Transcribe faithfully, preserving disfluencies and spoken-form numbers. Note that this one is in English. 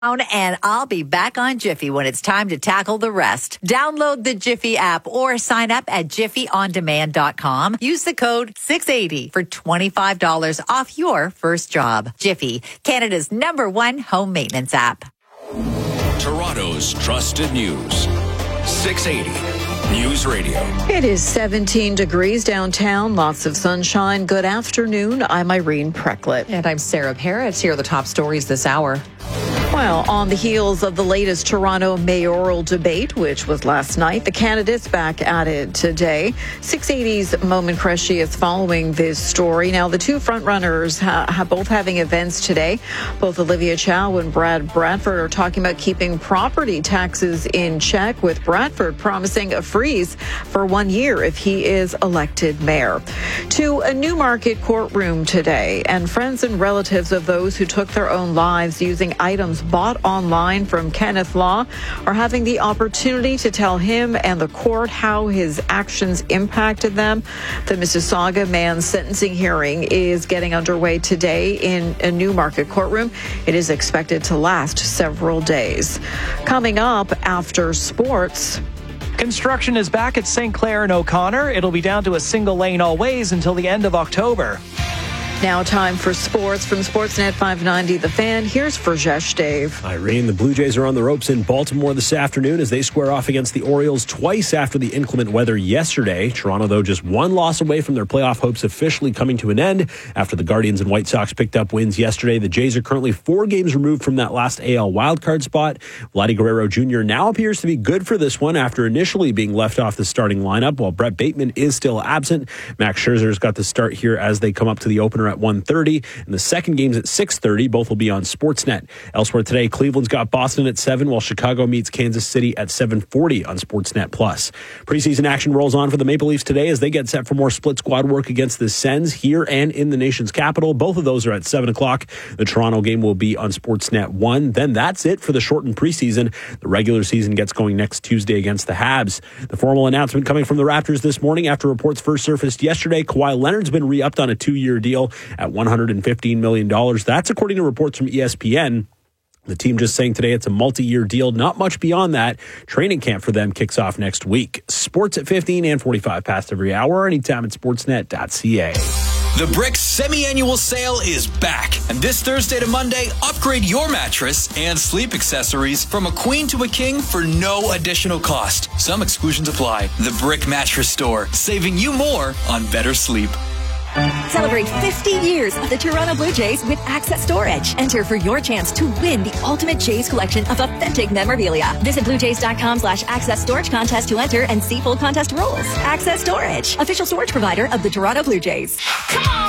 And I'll be back on Jiffy when it's time to tackle the rest. Download the Jiffy app or sign up at jiffy on demand dot com. Use the code six eighty for twenty-five dollars off your first job. Jiffy, Canada's number one home maintenance app. Toronto's trusted news. six eighty News Radio. It is seventeen degrees downtown. Lots of sunshine. Good afternoon. I'm Irene Precklett. And I'm Sarah Parrott. Here are the top stories this hour. Well, on the heels of the latest Toronto mayoral debate, which was last night, the candidates back at it today. six eighty's Momin Qureshi is following this story. Now, the two frontrunners ha- have both having events today. Both Olivia Chow and Brad Bradford are talking about keeping property taxes in check, with Bradford promising a freeze for one year if he is elected mayor. To a Newmarket courtroom today, and friends and relatives of those who took their own lives using items bought online from Kenneth Law are having the opportunity to tell him and the court how his actions impacted them. The Mississauga man's sentencing hearing is getting underway today in a Newmarket courtroom. It is expected to last several days. Coming up after sports. Construction is back at Saint Clair and O'Connor. It'll be down to a single lane all ways until the end of October. Now time for sports from Sportsnet five ninety The Fan. Here's Furjesh Dave. Irene, the Blue Jays are on the ropes in Baltimore this afternoon as they square off against the Orioles twice after the inclement weather yesterday. Toronto, though, just one loss away from their playoff hopes officially coming to an end after the Guardians and White Sox picked up wins yesterday. The Jays are currently four games removed from that last A L wildcard spot. Vladdy Guerrero Junior now appears to be good for this one after initially being left off the starting lineup, while Brett Bateman is still absent. Max Scherzer's got the start here as they come up to the opener at one thirty, and the second game's at six thirty. Both will be on Sportsnet. Elsewhere today, Cleveland's got Boston at seven, while Chicago meets Kansas City at seven forty on Sportsnet Plus. Preseason action rolls on for the Maple Leafs today as they get set for more split squad work against the Sens here and in the nation's capital. Both of those are at seven o'clock. The Toronto game will be on Sportsnet one. Then that's it for the shortened preseason. The regular season gets going next Tuesday against the Habs. The formal announcement coming from the Raptors this morning after reports first surfaced yesterday. Kawhi Leonard's been re-upped on a two-year deal at one hundred fifteen million dollars. That's according to reports from E S P N. The team just saying today it's a multi-year deal. Not much beyond that. Training camp for them kicks off next week. Sports at fifteen and forty-five past every hour, anytime at sportsnet dot c a. The Brick semi-annual sale is back. And this Thursday to Monday, upgrade your mattress and sleep accessories from a queen to a king for no additional cost. Some exclusions apply. The Brick Mattress Store, saving you more on better sleep. Celebrate fifty years of the Toronto Blue Jays with Access Storage. Enter for your chance to win the ultimate Jays collection of authentic memorabilia. Visit bluejays.com slash access storage contest to enter and see full contest rules. Access Storage, official storage provider of the Toronto Blue Jays. Come on!